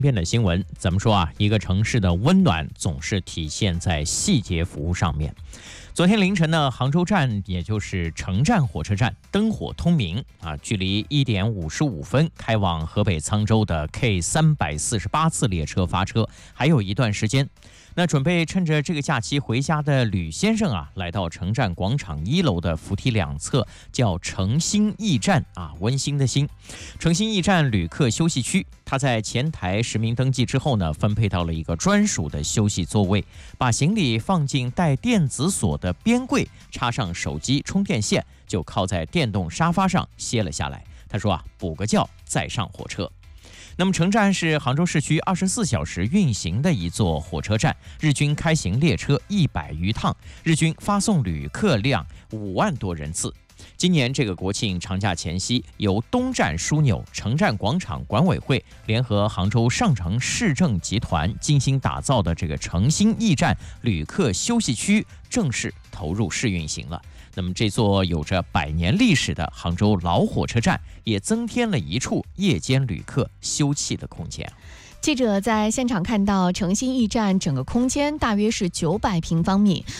边的新闻，怎么说啊？一个城市的温暖总是体现在细节服务上面。昨天凌晨呢，杭州站也就是城站火车站灯火通明啊，距离1点55分开往河北沧州的 K348次列车发车还有一段时间。那准备趁着这个假期回家的吕先生啊，来到城站广场1楼的扶梯两侧，叫诚心驿站啊，温馨的馨。诚心驿站旅客休息区，他在前台实名登记之后呢，分配到了一个专属的休息座位，把行李放进带电子锁的边柜，插上手机充电线，就靠在电动沙发上歇了下来。他说啊，补个觉再上火车。那么城站是杭州市区24小时运行的一座火车站，日均开行列车100余趟，日均发送旅客量5万多人次。今年这个国庆长假前夕，由东站枢纽、城站广场管委会联合杭州上城市政集团精心打造的这个诚心驿站旅客休息区正式投入试运行了。那么这座有着100年历史的杭州老火车站，也增添了一处夜间旅客休憩的空间。 记者在现场看到诚心驿站整个空间大约是900平方米，